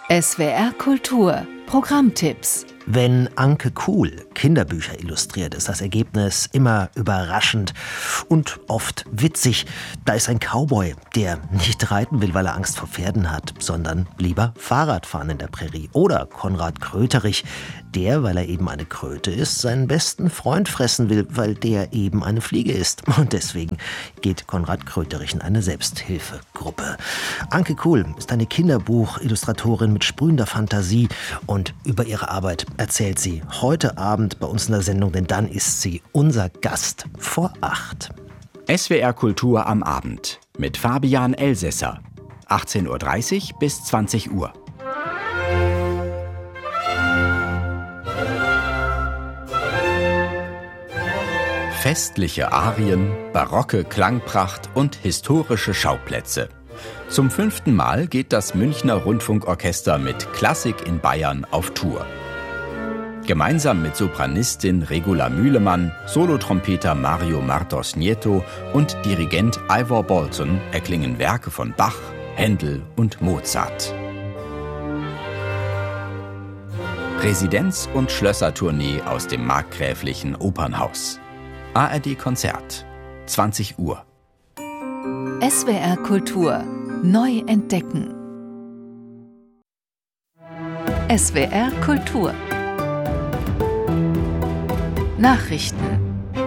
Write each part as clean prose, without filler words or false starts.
SWR Kultur Programmtipps. Wenn Anke Kuhl Kinderbücher illustriert, ist das Ergebnis immer überraschend und oft witzig. Da ist ein Cowboy, der nicht reiten will, weil er Angst vor Pferden hat, sondern lieber Fahrrad fahren in der Prärie. Oder Konrad Kröterich, der, weil er eben eine Kröte ist, seinen besten Freund fressen will, weil der eben eine Fliege ist. Und deswegen geht Konrad Kröterich in eine Selbsthilfegruppe. Anke Kuhl ist eine Kinderbuchillustratorin mit sprühender Fantasie und über ihre Arbeit erzählt sie heute Abend bei uns in der Sendung, denn dann ist sie unser Gast vor 8. SWR Kultur am Abend mit Fabian Elsässer. 18:30 bis 20 Uhr. Festliche Arien, barocke Klangpracht und historische Schauplätze. Zum 5. Mal geht das Münchner Rundfunkorchester mit Klassik in Bayern auf Tour. Gemeinsam mit Sopranistin Regula Mühlemann, Solotrompeter Mario Martos Nieto und Dirigent Ivor Bolton erklingen Werke von Bach, Händel und Mozart. Residenz- und Schlössertournee aus dem markgräflichen Opernhaus. ARD Konzert, 20 Uhr. SWR Kultur neu entdecken. SWR Kultur Nachrichten.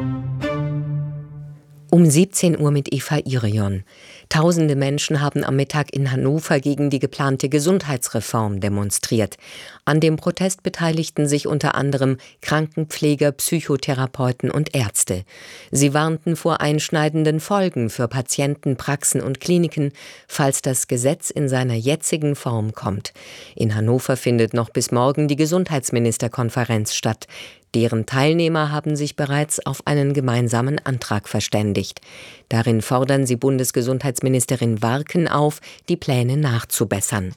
Um 17 Uhr mit Eva Irion. Tausende Menschen haben am Mittag in Hannover gegen die geplante Gesundheitsreform demonstriert. An dem Protest beteiligten sich unter anderem Krankenpfleger, Psychotherapeuten und Ärzte. Sie warnten vor einschneidenden Folgen für Patienten, Praxen und Kliniken, falls das Gesetz in seiner jetzigen Form kommt. In Hannover findet noch bis morgen die Gesundheitsministerkonferenz statt. Deren Teilnehmer haben sich bereits auf einen gemeinsamen Antrag verständigt. Darin fordern sie Bundesgesundheitsministerin Warken auf, die Pläne nachzubessern.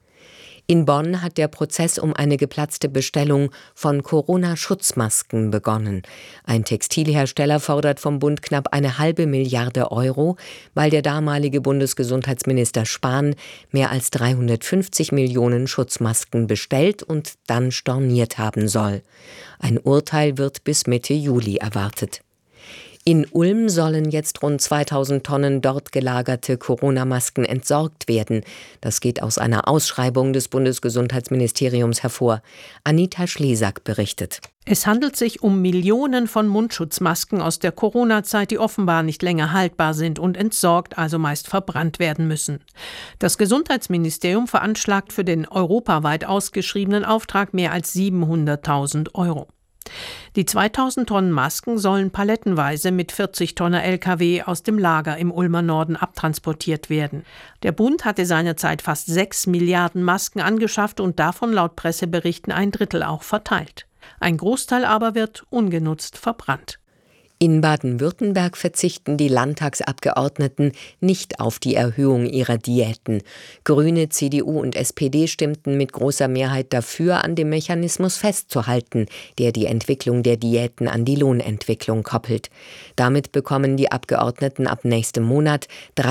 In Bonn hat der Prozess um eine geplatzte Bestellung von Corona-Schutzmasken begonnen. Ein Textilhersteller fordert vom Bund knapp 1,5 Milliarde Euro, weil der damalige Bundesgesundheitsminister Spahn mehr als 350 Millionen Schutzmasken bestellt und dann storniert haben soll. Ein Urteil wird bis Mitte Juli erwartet. In Ulm sollen jetzt rund 2000 Tonnen dort gelagerte Corona-Masken entsorgt werden. Das geht aus einer Ausschreibung des Bundesgesundheitsministeriums hervor. Anita Schlesak berichtet. Es handelt sich um Millionen von Mundschutzmasken aus der Corona-Zeit, die offenbar nicht länger haltbar sind und entsorgt, also meist verbrannt werden müssen. Das Gesundheitsministerium veranschlagt für den europaweit ausgeschriebenen Auftrag mehr als 700.000 Euro. Die 2000 Tonnen Masken sollen palettenweise mit 40-Tonner LKW aus dem Lager im Ulmer Norden abtransportiert werden. Der Bund hatte seinerzeit fast 6 Milliarden Masken angeschafft und davon laut Presseberichten 1/3 auch verteilt. Ein Großteil aber wird ungenutzt verbrannt. In Baden-Württemberg verzichten die Landtagsabgeordneten nicht auf die Erhöhung ihrer Diäten. Grüne, CDU und SPD stimmten mit großer Mehrheit dafür, an dem Mechanismus festzuhalten, der die Entwicklung der Diäten an die Lohnentwicklung koppelt. Damit bekommen die Abgeordneten ab nächstem Monat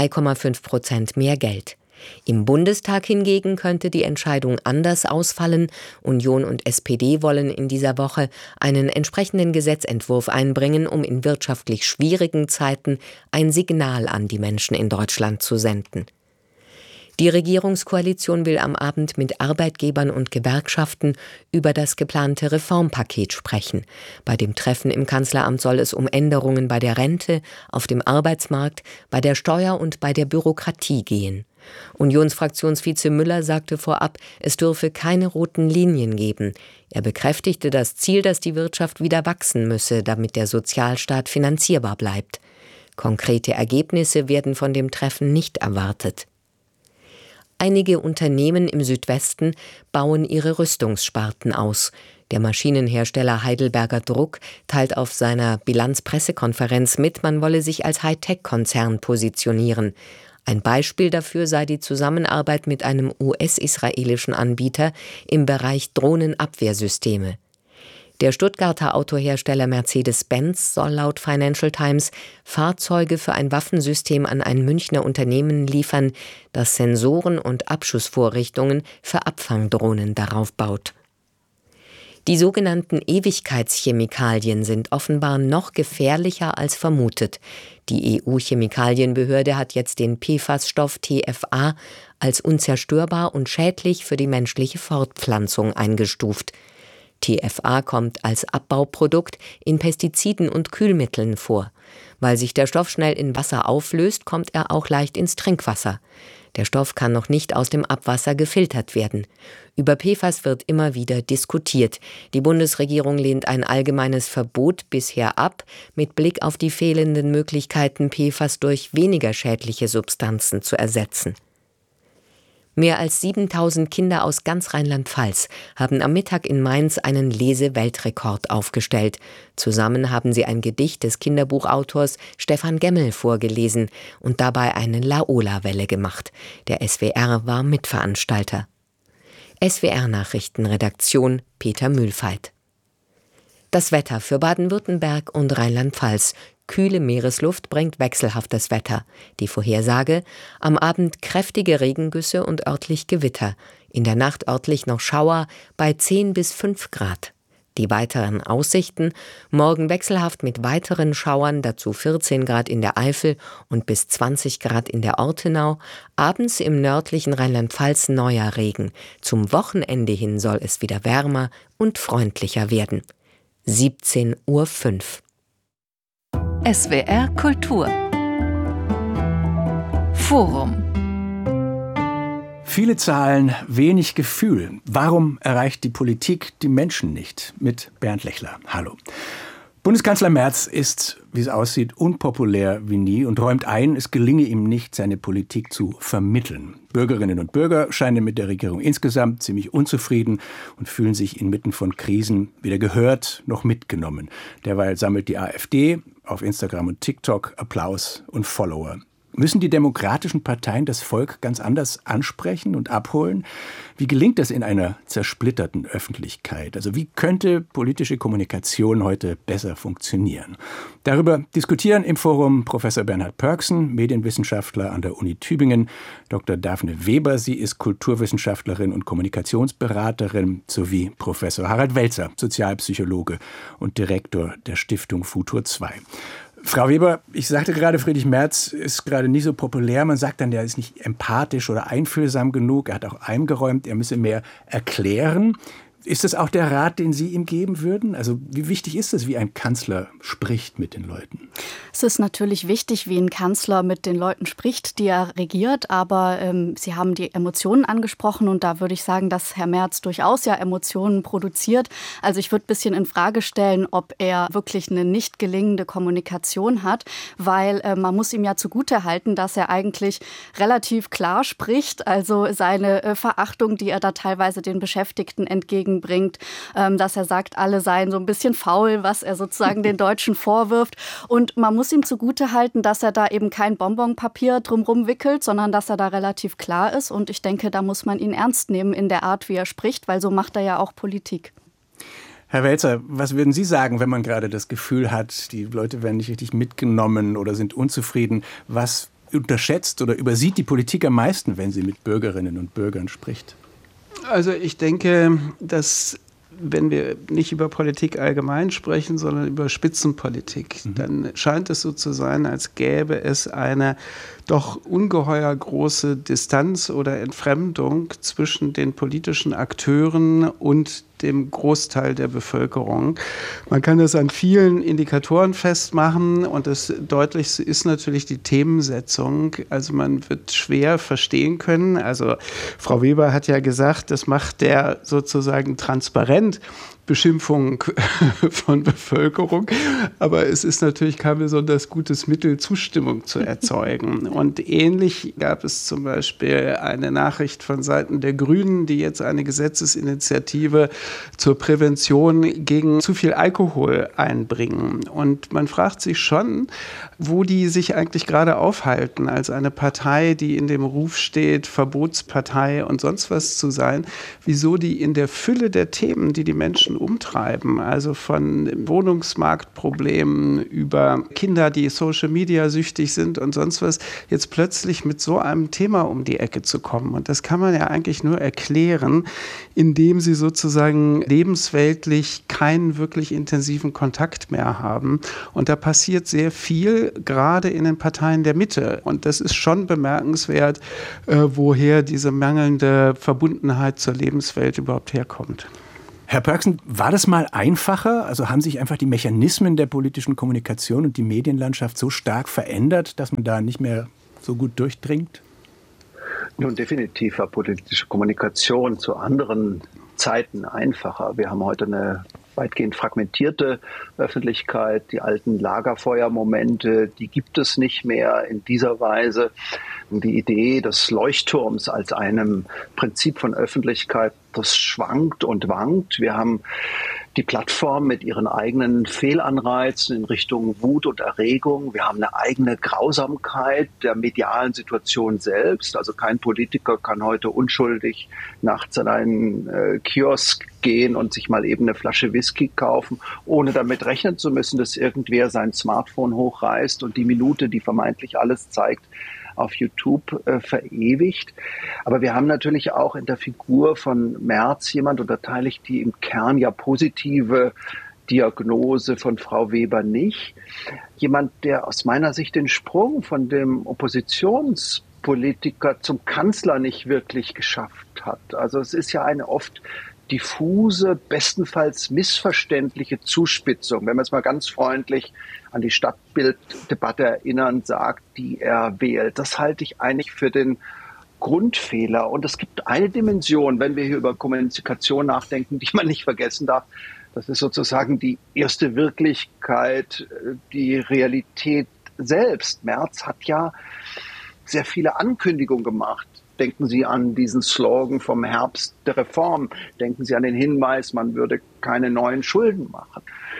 3,5% mehr Geld. Im Bundestag hingegen könnte die Entscheidung anders ausfallen. Union und SPD wollen in dieser Woche einen entsprechenden Gesetzentwurf einbringen, um in wirtschaftlich schwierigen Zeiten ein Signal an die Menschen in Deutschland zu senden. Die Regierungskoalition will am Abend mit Arbeitgebern und Gewerkschaften über das geplante Reformpaket sprechen. Bei dem Treffen im Kanzleramt soll es um Änderungen bei der Rente, auf dem Arbeitsmarkt, bei der Steuer und bei der Bürokratie gehen. Unionsfraktionsvize Müller sagte vorab, es dürfe keine roten Linien geben. Er bekräftigte das Ziel, dass die Wirtschaft wieder wachsen müsse, damit der Sozialstaat finanzierbar bleibt. Konkrete Ergebnisse werden von dem Treffen nicht erwartet. Einige Unternehmen im Südwesten bauen ihre Rüstungssparten aus. Der Maschinenhersteller Heidelberger Druck teilt auf seiner Bilanzpressekonferenz mit, man wolle sich als Hightech-Konzern positionieren. Ein Beispiel dafür sei die Zusammenarbeit mit einem US-israelischen Anbieter im Bereich Drohnenabwehrsysteme. Der Stuttgarter Autohersteller Mercedes-Benz soll laut Financial Times Fahrzeuge für ein Waffensystem an ein Münchner Unternehmen liefern, das Sensoren und Abschussvorrichtungen für Abfangdrohnen darauf baut. Die sogenannten Ewigkeitschemikalien sind offenbar noch gefährlicher als vermutet. Die EU-Chemikalienbehörde hat jetzt den PFAS-Stoff TFA als unzerstörbar und schädlich für die menschliche Fortpflanzung eingestuft. TFA kommt als Abbauprodukt in Pestiziden und Kühlmitteln vor. Weil sich der Stoff schnell in Wasser auflöst, kommt er auch leicht ins Trinkwasser. Der Stoff kann noch nicht aus dem Abwasser gefiltert werden. Über PFAS wird immer wieder diskutiert. Die Bundesregierung lehnt ein allgemeines Verbot bisher ab, mit Blick auf die fehlenden Möglichkeiten, PFAS durch weniger schädliche Substanzen zu ersetzen. Mehr als 7.000 Kinder aus ganz Rheinland-Pfalz haben am Mittag in Mainz einen Lese-Weltrekord aufgestellt. Zusammen haben sie ein Gedicht des Kinderbuchautors Stefan Gemmel vorgelesen und dabei eine Laola-Welle gemacht. Der SWR war Mitveranstalter. SWR-Nachrichtenredaktion Peter Mühlfeit. Das Wetter für Baden-Württemberg und Rheinland-Pfalz. Kühle Meeresluft bringt wechselhaftes Wetter. Die Vorhersage: am Abend kräftige Regengüsse und örtlich Gewitter. In der Nacht örtlich noch Schauer bei 10 bis 5 Grad. Die weiteren Aussichten: morgen wechselhaft mit weiteren Schauern, dazu 14 Grad in der Eifel und bis 20 Grad in der Ortenau. Abends im nördlichen Rheinland-Pfalz neuer Regen. Zum Wochenende hin soll es wieder wärmer und freundlicher werden. 17:05 Uhr. SWR Kultur Forum. Viele Zahlen, wenig Gefühl. Warum erreicht die Politik die Menschen nicht? Mit Bernd Lechler. Hallo. Bundeskanzler Merz ist, wie es aussieht, unpopulär wie nie und räumt ein, es gelinge ihm nicht, seine Politik zu vermitteln. Bürgerinnen und Bürger scheinen mit der Regierung insgesamt ziemlich unzufrieden und fühlen sich inmitten von Krisen weder gehört noch mitgenommen. Derweil sammelt die AfD auf Instagram und TikTok Applaus und Follower. Müssen die demokratischen Parteien das Volk ganz anders ansprechen und abholen? Wie gelingt das in einer zersplitterten Öffentlichkeit? Also wie könnte politische Kommunikation heute besser funktionieren? Darüber diskutieren im Forum Professor Bernhard Pörksen, Medienwissenschaftler an der Uni Tübingen, Dr. Daphne Weber, sie ist Kulturwissenschaftlerin und Kommunikationsberaterin, sowie Professor Harald Welzer, Sozialpsychologe und Direktor der Stiftung Futur 2. Frau Weber, ich sagte gerade, Friedrich Merz ist gerade nicht so populär. Man sagt dann, der ist nicht empathisch oder einfühlsam genug. Er hat auch eingeräumt, er müsse mehr erklären. Ist das auch der Rat, den Sie ihm geben würden? Also wie wichtig ist es, wie ein Kanzler spricht mit den Leuten? Es ist natürlich wichtig, wie ein Kanzler mit den Leuten spricht, die er regiert. Aber Sie haben die Emotionen angesprochen und da würde ich sagen, dass Herr Merz durchaus ja Emotionen produziert. Also ich würde ein bisschen in Frage stellen, ob er wirklich eine nicht gelingende Kommunikation hat, weil man muss ihm ja zugutehalten, dass er eigentlich relativ klar spricht. Also seine Verachtung, die er da teilweise den Beschäftigten entgegenbringt, dass er sagt, alle seien so ein bisschen faul, was er sozusagen den Deutschen vorwirft. Und man muss ihm zugutehalten, dass er da eben kein Bonbonpapier drumherum wickelt, sondern dass er da relativ klar ist. Und ich denke, da muss man ihn ernst nehmen in der Art, wie er spricht, weil so macht er ja auch Politik. Herr Welzer, was würden Sie sagen, wenn man gerade das Gefühl hat, die Leute werden nicht richtig mitgenommen oder sind unzufrieden? Was unterschätzt oder übersieht die Politik am meisten, wenn sie mit Bürgerinnen und Bürgern spricht? Also ich denke, dass wenn wir nicht über Politik allgemein sprechen, sondern über Spitzenpolitik, dann scheint es so zu sein, als gäbe es eine doch ungeheuer große Distanz oder Entfremdung zwischen den politischen Akteuren und dem Großteil der Bevölkerung. Man kann das an vielen Indikatoren festmachen und das Deutlichste ist natürlich die Themensetzung. Also man wird schwer verstehen können. Also Frau Weber hat ja gesagt, das macht der sozusagen transparent. Beschimpfung von Bevölkerung, aber es ist natürlich kein besonders gutes Mittel, Zustimmung zu erzeugen. Und ähnlich gab es zum Beispiel eine Nachricht von Seiten der Grünen, die jetzt eine Gesetzesinitiative zur Prävention gegen zu viel Alkohol einbringen. Und man fragt sich schon, wo die sich eigentlich gerade aufhalten, als eine Partei, die in dem Ruf steht, Verbotspartei und sonst was zu sein, wieso die in der Fülle der Themen, die die Menschen Menschen umtreiben, also von Wohnungsmarktproblemen über Kinder, die Social-Media-süchtig sind und sonst was, jetzt plötzlich mit so einem Thema um die Ecke zu kommen. Und das kann man ja eigentlich nur erklären, indem sie sozusagen lebensweltlich keinen wirklich intensiven Kontakt mehr haben. Und da passiert sehr viel, gerade in den Parteien der Mitte. Und das ist schon bemerkenswert, woher diese mangelnde Verbundenheit zur Lebenswelt überhaupt herkommt. Herr Pörksen, war das mal einfacher? Also haben sich einfach die Mechanismen der politischen Kommunikation und die Medienlandschaft so stark verändert, dass man da nicht mehr so gut durchdringt? Nun, definitiv war politische Kommunikation zu anderen Zeiten einfacher. Wir haben heute eine weitgehend fragmentierte Öffentlichkeit. Die alten Lagerfeuermomente, die gibt es nicht mehr in dieser Weise. Die Idee des Leuchtturms als einem Prinzip von Öffentlichkeit, das schwankt und wankt. Wir haben die Plattform mit ihren eigenen Fehlanreizen in Richtung Wut und Erregung. Wir haben eine eigene Grausamkeit der medialen Situation selbst. Also kein Politiker kann heute unschuldig nachts an einen Kiosk gehen und sich mal eben eine Flasche Whisky kaufen, ohne damit rechnen zu müssen, dass irgendwer sein Smartphone hochreißt und die Minute, die vermeintlich alles zeigt, auf YouTube verewigt. Aber wir haben natürlich auch in der Figur von Merz jemand, und da teile ich die im Kern ja positive Diagnose von Frau Weber nicht. Jemand, der aus meiner Sicht den Sprung von dem Oppositionspolitiker zum Kanzler nicht wirklich geschafft hat. Also es ist ja eine oft diffuse, bestenfalls missverständliche Zuspitzung, wenn man es mal ganz freundlich an die Stadtbilddebatte erinnern sagt, die er wählt. Das halte ich eigentlich für den Grundfehler. Und es gibt eine Dimension, wenn wir hier über Kommunikation nachdenken, die man nicht vergessen darf. Das ist sozusagen die erste Wirklichkeit, die Realität selbst. Merz hat ja sehr viele Ankündigungen gemacht. Denken Sie an diesen Slogan vom Herbst der Reform. Denken Sie an den Hinweis, man würde keine neuen Schulden machen.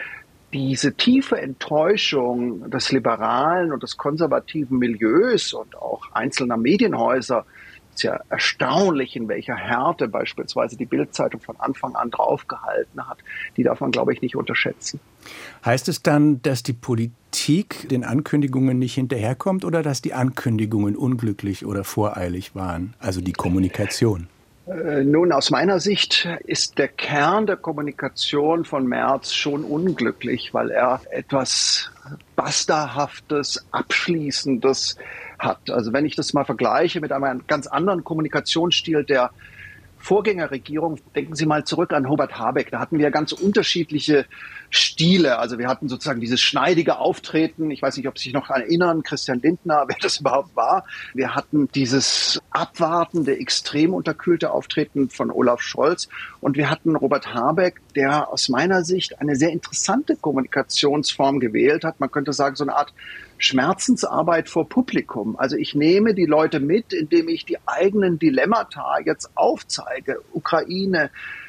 Diese tiefe Enttäuschung des liberalen und des konservativen Milieus und auch einzelner Medienhäuser ist ja erstaunlich, in welcher Härte beispielsweise die Bild-Zeitung von Anfang an draufgehalten hat. Die darf man, glaube ich, nicht unterschätzen. Heißt es dann, dass die Politik den Ankündigungen nicht hinterherkommt oder dass die Ankündigungen unglücklich oder voreilig waren, also die Kommunikation? Nun, aus meiner Sicht ist der Kern der Kommunikation von Merz schon unglücklich, weil er etwas Basta-haftes, Abschließendes hat. Also wenn ich das mal vergleiche mit einem ganz anderen Kommunikationsstil der Vorgängerregierung, denken Sie mal zurück an Robert Habeck. Da hatten wir ganz unterschiedliche Stile. Also wir hatten sozusagen dieses schneidige Auftreten. Ich weiß nicht, ob Sie sich noch erinnern, Christian Lindner, wer das überhaupt war. Wir hatten dieses abwartende, extrem unterkühlte Auftreten von Olaf Scholz. Und wir hatten Robert Habeck, der aus meiner Sicht eine sehr interessante Kommunikationsform gewählt hat. Man könnte sagen, so eine Art Schmerzensarbeit vor Publikum. Also ich nehme die Leute mit, indem ich die eigenen Dilemmata jetzt aufzeige. Ukraine,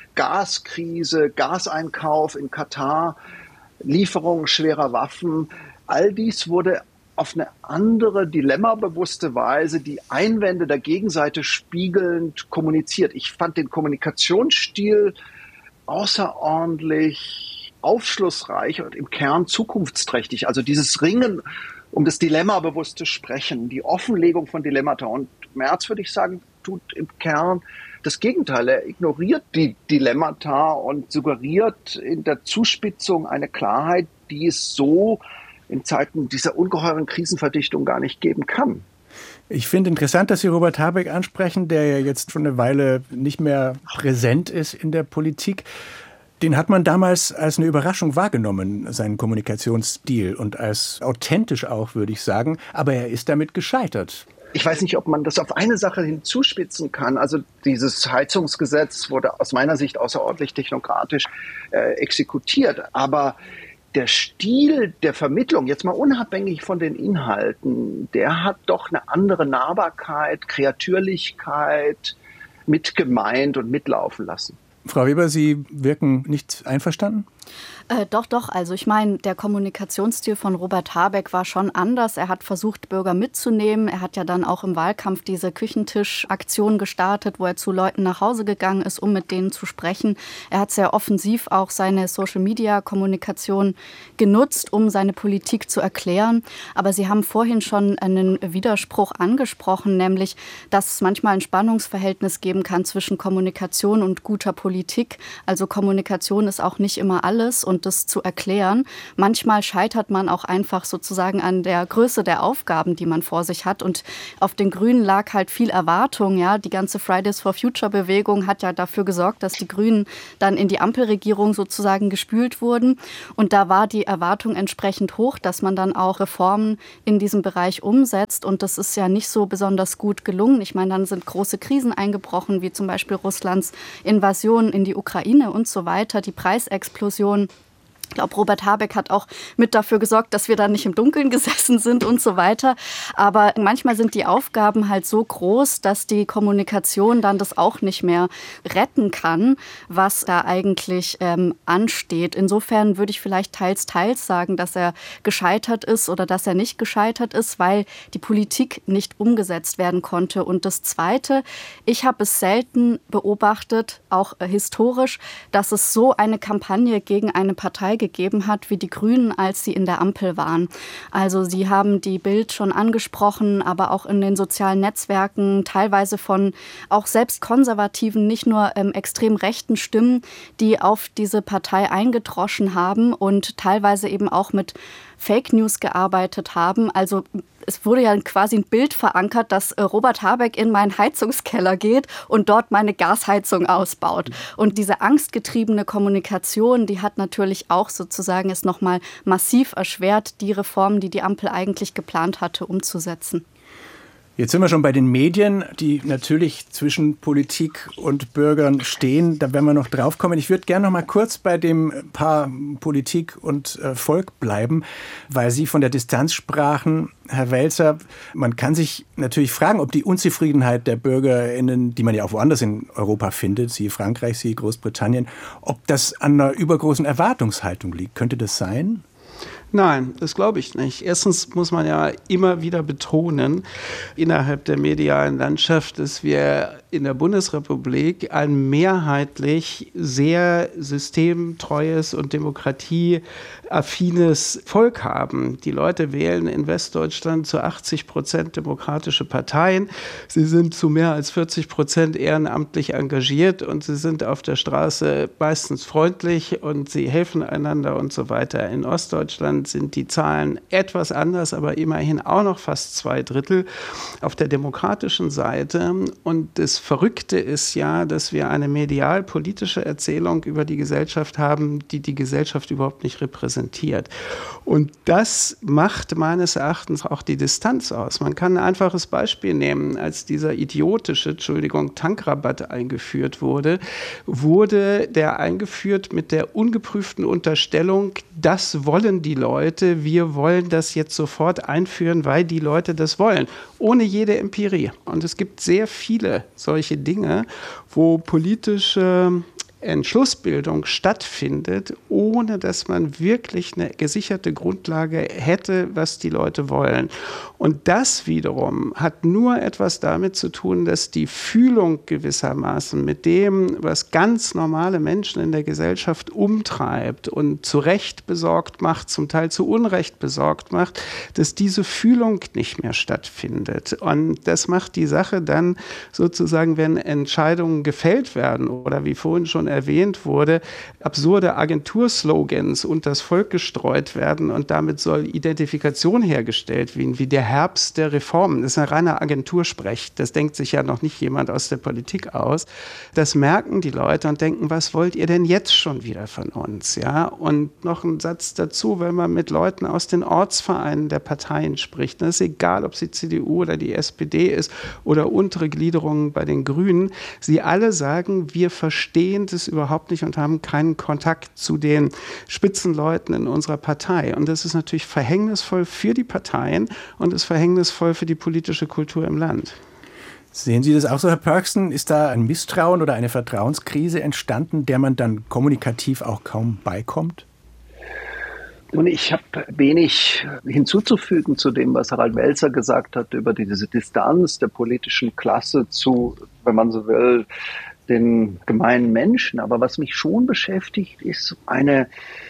Gaskrise, Gaseinkauf in Katar, Lieferung schwerer Waffen. All dies wurde auf eine andere, dilemmabewusste Weise die Einwände der Gegenseite spiegelnd kommuniziert. Ich fand den Kommunikationsstil außerordentlich aufschlussreich und im Kern zukunftsträchtig. Also dieses Ringen um das dilemmabewusste Sprechen, die Offenlegung von Dilemmata. Und Merz, würde ich sagen, tut im Kern das Gegenteil. Er ignoriert die Dilemmata und suggeriert in der Zuspitzung eine Klarheit, die es so in Zeiten dieser ungeheuren Krisenverdichtung gar nicht geben kann. Ich finde interessant, dass Sie Robert Habeck ansprechen, der ja jetzt schon eine Weile nicht mehr präsent ist in der Politik. Den hat man damals als eine Überraschung wahrgenommen, seinen Kommunikationsstil, und als authentisch auch, würde ich sagen. Aber er ist damit gescheitert. Ich weiß nicht, ob man das auf eine Sache hinzuspitzen kann. Also dieses Heizungsgesetz wurde aus meiner Sicht außerordentlich technokratisch exekutiert. Aber der Stil der Vermittlung, jetzt mal unabhängig von den Inhalten, der hat doch eine andere Nahbarkeit, Kreatürlichkeit mitgemeint und mitlaufen lassen. Frau Weber, Sie wirken nicht einverstanden? Doch. Also ich meine, der Kommunikationsstil von Robert Habeck war schon anders. Er hat versucht, Bürger mitzunehmen. Er hat ja dann auch im Wahlkampf diese Küchentisch-Aktion gestartet, wo er zu Leuten nach Hause gegangen ist, um mit denen zu sprechen. Er hat sehr offensiv auch seine Social-Media-Kommunikation genutzt, um seine Politik zu erklären. Aber Sie haben vorhin schon einen Widerspruch angesprochen, nämlich, dass es manchmal ein Spannungsverhältnis geben kann zwischen Kommunikation und guter Politik. Also Kommunikation ist auch nicht immer alles und das zu erklären. Manchmal scheitert man auch einfach sozusagen an der Größe der Aufgaben, die man vor sich hat. Und auf den Grünen lag halt viel Erwartung. Ja? Die ganze Fridays for Future Bewegung hat ja dafür gesorgt, dass die Grünen dann in die Ampelregierung sozusagen gespült wurden. Und da war die Erwartung entsprechend hoch, dass man dann auch Reformen in diesem Bereich umsetzt. Und das ist ja nicht so besonders gut gelungen. Ich meine, dann sind große Krisen eingebrochen, wie zum Beispiel Russlands Invasion in die Ukraine und so weiter, die Preisexplosion. Ich glaube, Robert Habeck hat auch mit dafür gesorgt, dass wir da nicht im Dunkeln gesessen sind und so weiter. Aber manchmal sind die Aufgaben halt so groß, dass die Kommunikation dann das auch nicht mehr retten kann, was da eigentlich ansteht. Insofern würde ich vielleicht teils sagen, dass er gescheitert ist oder dass er nicht gescheitert ist, weil die Politik nicht umgesetzt werden konnte. Und das Zweite, ich habe es selten beobachtet, auch historisch, dass es so eine Kampagne gegen eine Partei gegeben hat, wie die Grünen, als sie in der Ampel waren. Also Sie haben die Bild schon angesprochen, aber auch in den sozialen Netzwerken, teilweise von auch selbst konservativen, nicht nur extrem rechten Stimmen, die auf diese Partei eingedroschen haben und teilweise eben auch mit Fake News gearbeitet haben. Also es wurde ja quasi ein Bild verankert, dass Robert Habeck in meinen Heizungskeller geht und dort meine Gasheizung ausbaut. Und diese angstgetriebene Kommunikation, die hat natürlich auch sozusagen es nochmal massiv erschwert, die Reformen, die die Ampel eigentlich geplant hatte, umzusetzen. Jetzt sind wir schon bei den Medien, die natürlich zwischen Politik und Bürgern stehen. Da werden wir noch drauf kommen. Ich würde gerne noch mal kurz bei dem Paar Politik und Volk bleiben, weil Sie von der Distanz sprachen. Herr Welzer, man kann sich natürlich fragen, ob die Unzufriedenheit der BürgerInnen, die man ja auch woanders in Europa findet, siehe Frankreich, siehe Großbritannien, ob das an einer übergroßen Erwartungshaltung liegt. Könnte das sein? Nein, das glaube ich nicht. Erstens muss man ja immer wieder betonen, innerhalb der medialen Landschaft, dass wir in der Bundesrepublik ein mehrheitlich sehr systemtreues und demokratieaffines Volk haben. Die Leute wählen in Westdeutschland zu 80% demokratische Parteien. Sie sind zu mehr als 40% ehrenamtlich engagiert und sie sind auf der Straße meistens freundlich und sie helfen einander und so weiter. In Ostdeutschland sind die Zahlen etwas anders, aber immerhin auch noch fast 2/3 auf der demokratischen Seite. Und das Verrückte ist ja, dass wir eine medial-politische Erzählung über die Gesellschaft haben, die die Gesellschaft überhaupt nicht repräsentiert. Und das macht meines Erachtens auch die Distanz aus. Man kann ein einfaches Beispiel nehmen. Als dieser idiotische, Tankrabatt eingeführt wurde, wurde der eingeführt mit der ungeprüften Unterstellung, das wollen die Leute, wir wollen das jetzt sofort einführen, weil die Leute das wollen, ohne jede Empirie. Und es gibt sehr viele solche Dinge, wo politische Entschlussbildung stattfindet, ohne dass man wirklich eine gesicherte Grundlage hätte, was die Leute wollen. Und das wiederum hat nur etwas damit zu tun, dass die Fühlung gewissermaßen mit dem, was ganz normale Menschen in der Gesellschaft umtreibt und zu Recht besorgt macht, zum Teil zu Unrecht besorgt macht, dass diese Fühlung nicht mehr stattfindet. Und das macht die Sache dann sozusagen, wenn Entscheidungen gefällt werden oder wie vorhin schon erwähnt wurde, absurde Agenturslogans unter das Volk gestreut werden und damit soll Identifikation hergestellt werden, wie der Herbst der Reformen. Das ist ein reiner Agentursprech. Das denkt sich ja noch nicht jemand aus der Politik aus. Das merken die Leute und denken, was wollt ihr denn jetzt schon wieder von uns? Ja? Und noch ein Satz dazu, wenn man mit Leuten aus den Ortsvereinen der Parteien spricht, das ist egal, ob sie CDU oder die SPD ist oder untere Gliederungen bei den Grünen, sie alle sagen, wir verstehen das überhaupt nicht und haben keinen Kontakt zu den Spitzenleuten in unserer Partei. Und das ist natürlich verhängnisvoll für die Parteien und ist verhängnisvoll für die politische Kultur im Land. Sehen Sie das auch so, Herr Pörksen? Ist da ein Misstrauen oder eine Vertrauenskrise entstanden, der man dann kommunikativ auch kaum beikommt? Und ich habe wenig hinzuzufügen zu dem, was Harald Welzer gesagt hat über diese Distanz der politischen Klasse zu, wenn man so will, den gemeinen Menschen. Aber was mich schon beschäftigt, ist eine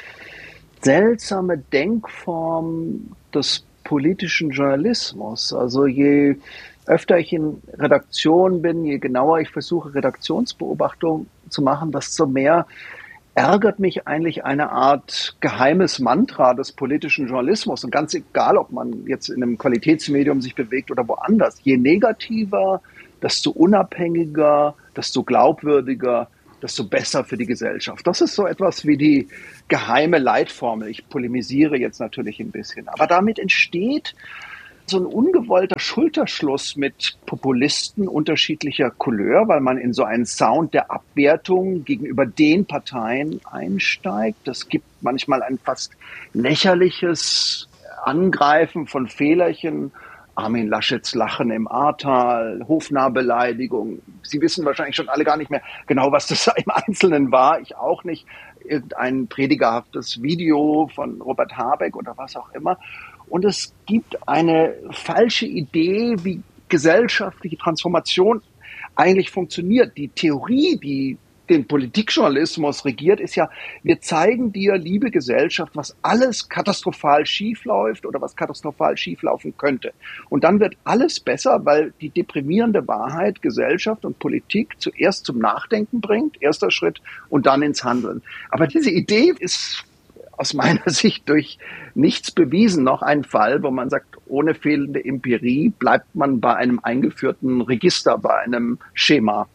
seltsame Denkform des politischen Journalismus. Also je öfter ich in Redaktion bin, je genauer ich versuche, Redaktionsbeobachtung zu machen, desto mehr ärgert mich eigentlich eine Art geheimes Mantra des politischen Journalismus. Und ganz egal, ob man jetzt in einem Qualitätsmedium sich bewegt oder woanders. Je negativer, desto unabhängiger, desto glaubwürdiger, desto besser für die Gesellschaft. Das ist so etwas wie die geheime Leitformel. Ich polemisiere jetzt natürlich ein bisschen. Aber damit entsteht so ein ungewollter Schulterschluss mit Populisten unterschiedlicher Couleur, weil man in so einen Sound der Abwertung gegenüber den Parteien einsteigt. Das gibt manchmal ein fast lächerliches Angreifen von Fehlerchen. Armin Laschets Lachen im Ahrtal, Hofnarrbeleidigung. Sie wissen wahrscheinlich schon alle gar nicht mehr genau, was das im Einzelnen war. Ich auch nicht. Irgendein predigerhaftes Video von Robert Habeck oder was auch immer. Und es gibt eine falsche Idee, wie gesellschaftliche Transformation eigentlich funktioniert. Die Theorie, die den Politikjournalismus regiert, ist ja, wir zeigen dir, liebe Gesellschaft, was alles katastrophal schiefläuft oder was katastrophal schieflaufen könnte. Und dann wird alles besser, weil die deprimierende Wahrheit Gesellschaft und Politik zuerst zum Nachdenken bringt, erster Schritt, und dann ins Handeln. Aber diese Idee ist aus meiner Sicht durch nichts bewiesen. Noch ein Fall, wo man sagt, ohne fehlende Empirie bleibt man bei einem eingeführten Register, bei einem Schema.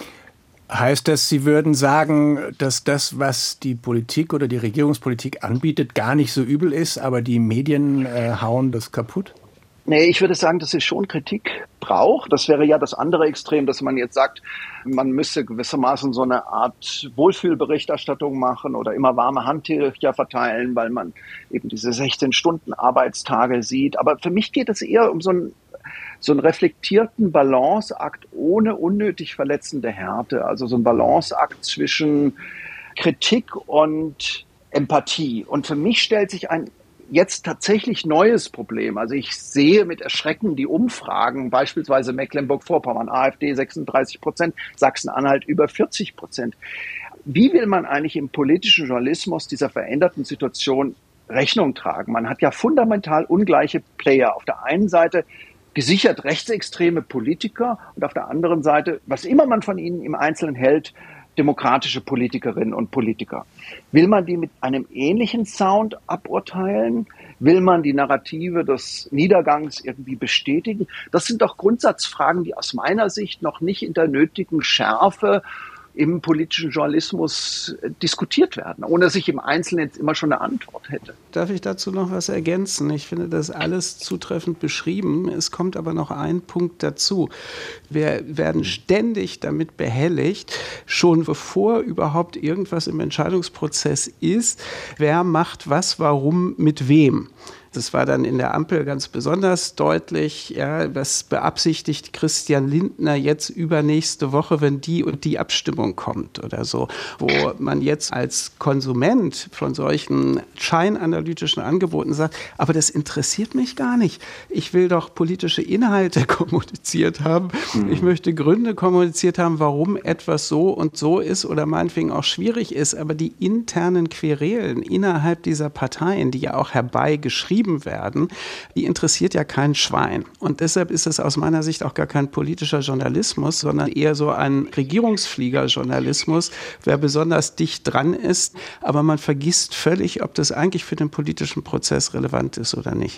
Heißt das, Sie würden sagen, dass das, was die Politik oder die Regierungspolitik anbietet, gar nicht so übel ist, aber die Medien hauen das kaputt? Nee, ich würde sagen, dass es schon Kritik braucht. Das wäre ja das andere Extrem, dass man jetzt sagt, man müsse gewissermaßen so eine Art Wohlfühlberichterstattung machen oder immer warme Handtücher verteilen, weil man eben diese 16-Stunden-Arbeitstage sieht. Aber für mich geht es eher um so einen reflektierten Balanceakt ohne unnötig verletzende Härte. Also so ein Balanceakt zwischen Kritik und Empathie. Und für mich stellt sich ein jetzt tatsächlich neues Problem. Also ich sehe mit Erschrecken die Umfragen, beispielsweise Mecklenburg-Vorpommern, AfD 36%, Sachsen-Anhalt über 40%. Wie will man eigentlich im politischen Journalismus dieser veränderten Situation Rechnung tragen? Man hat ja fundamental ungleiche Player. Auf der einen Seite gesichert rechtsextreme Politiker und auf der anderen Seite, was immer man von ihnen im Einzelnen hält, demokratische Politikerinnen und Politiker. Will man die mit einem ähnlichen Sound aburteilen? Will man die Narrative des Niedergangs irgendwie bestätigen? Das sind doch Grundsatzfragen, die aus meiner Sicht noch nicht in der nötigen Schärfe im politischen Journalismus diskutiert werden, ohne dass ich im Einzelnen jetzt immer schon eine Antwort hätte. Darf ich dazu noch was ergänzen? Ich finde das alles zutreffend beschrieben. Es kommt aber noch ein Punkt dazu. Wir werden ständig damit behelligt, schon bevor überhaupt irgendwas im Entscheidungsprozess ist, wer macht was, warum, mit wem. Das war dann in der Ampel ganz besonders deutlich. Ja, was beabsichtigt Christian Lindner jetzt übernächste Woche, wenn die und die Abstimmung kommt oder so, wo man jetzt als Konsument von solchen scheinanalytischen Angeboten sagt, aber das interessiert mich gar nicht. Ich will doch politische Inhalte kommuniziert haben. Ich möchte Gründe kommuniziert haben, warum etwas so und so ist oder meinetwegen auch schwierig ist. Aber die internen Querelen innerhalb dieser Parteien, die ja auch herbeigeschrieben werden, die interessiert ja kein Schwein. Und deshalb ist es aus meiner Sicht auch gar kein politischer Journalismus, sondern eher so ein Regierungsflieger-Journalismus, wer besonders dicht dran ist. Aber man vergisst völlig, ob das eigentlich für den politischen Prozess relevant ist oder nicht.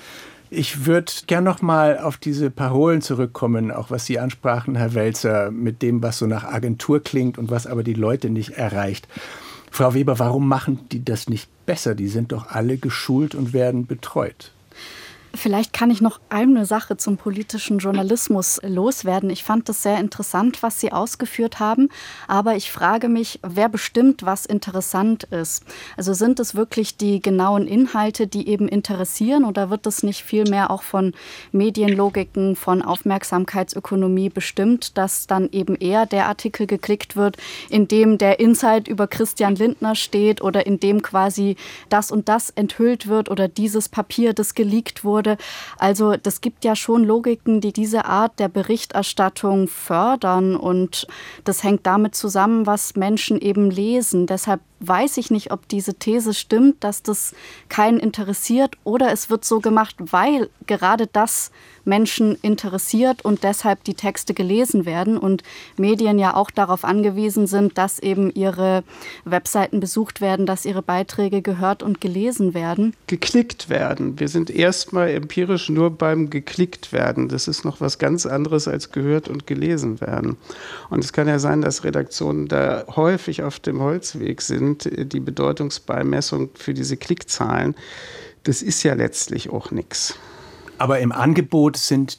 Ich würde gern noch mal auf diese Parolen zurückkommen, auch was Sie ansprachen, Herr Welzer, mit dem, was so nach Agentur klingt und was aber die Leute nicht erreicht. Frau Weber, warum machen die das nicht besser? Die sind doch alle geschult und werden betreut. Vielleicht kann ich noch eine Sache zum politischen Journalismus loswerden. Ich fand das sehr interessant, was Sie ausgeführt haben. Aber ich frage mich, wer bestimmt, was interessant ist? Also sind es wirklich die genauen Inhalte, die eben interessieren? Oder wird das nicht vielmehr auch von Medienlogiken, von Aufmerksamkeitsökonomie bestimmt, dass dann eben eher der Artikel geklickt wird, in dem der Insight über Christian Lindner steht oder in dem quasi das und das enthüllt wird oder dieses Papier, das geleakt wurde? Also das gibt ja schon Logiken, die diese Art der Berichterstattung fördern und das hängt damit zusammen, was Menschen eben lesen. Deshalb weiß ich nicht, ob diese These stimmt, dass das keinen interessiert oder es wird so gemacht, weil gerade das Menschen interessiert und deshalb die Texte gelesen werden und Medien ja auch darauf angewiesen sind, dass eben ihre Webseiten besucht werden, dass ihre Beiträge gehört und gelesen werden. Geklickt werden. Wir sind erstmal empirisch nur beim geklickt werden. Das ist noch was ganz anderes als gehört und gelesen werden. Und es kann ja sein, dass Redaktionen da häufig auf dem Holzweg sind. Die Bedeutungsbeimessung für diese Klickzahlen, das ist ja letztlich auch nichts. Aber im Angebot sind